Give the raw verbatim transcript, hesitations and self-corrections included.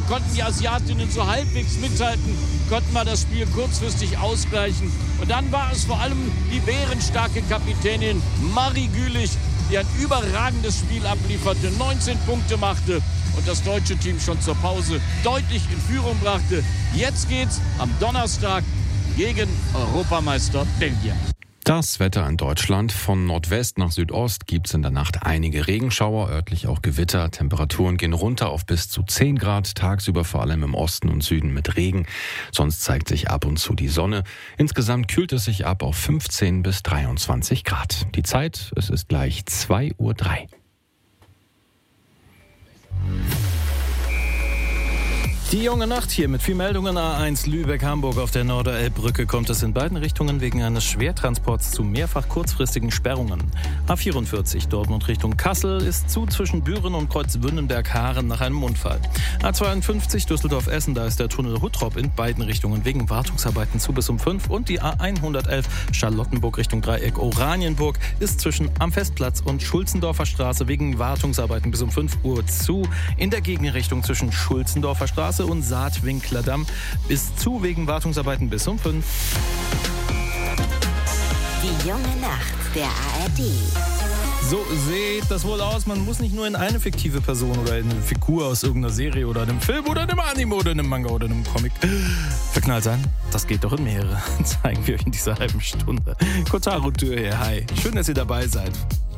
mithalten, konnten die Asiatinnen so halbwegs mithalten, konnten wir das Spiel kurzfristig ausgleichen. Und dann war es vor allem die bärenstarke Kapitänin Marie Gülich, die ein überragendes Spiel ablieferte, neunzehn Punkte machte und das deutsche Team schon zur Pause deutlich in Führung brachte. Jetzt geht's am Donnerstag gegen Europameister Belgien. Das Wetter in Deutschland. Von Nordwest nach Südost gibt es in der Nacht einige Regenschauer, örtlich auch Gewitter. Temperaturen gehen runter auf bis zu zehn Grad, tagsüber vor allem im Osten und Süden mit Regen. Sonst zeigt sich ab und zu die Sonne. Insgesamt kühlt es sich ab auf fünfzehn bis dreiundzwanzig Grad. Die Zeit, es ist gleich zwei Uhr drei. Die junge Nacht hier mit vielen Meldungen. A eins Lübeck-Hamburg auf der Norderelbbrücke kommt es in beiden Richtungen wegen eines Schwertransports zu mehrfach kurzfristigen Sperrungen. A vierundvierzig Dortmund Richtung Kassel ist zu zwischen Büren und Kreuzwündenberg-Haaren nach einem Unfall. A zweiundfünfzig Düsseldorf-Essen, da ist der Tunnel Huttrop in beiden Richtungen wegen Wartungsarbeiten zu bis um fünf. Und die A hundertelf Charlottenburg Richtung Dreieck Oranienburg ist zwischen am Festplatz und Schulzendorfer Straße wegen Wartungsarbeiten bis um fünf Uhr zu. In der Gegenrichtung zwischen Schulzendorfer Straße und Saatwinkler Damm ist zu wegen Wartungsarbeiten bis um fünf. Die junge Nacht der A R D. So sieht das wohl aus. Man muss nicht nur in eine fiktive Person oder in eine Figur aus irgendeiner Serie oder einem Film oder einem Anime oder einem Manga oder einem Comic verknallt sein. Das geht doch in mehrere. Zeigen wir euch in dieser halben Stunde. Kotaro Tür hier, hi. Schön, dass ihr dabei seid.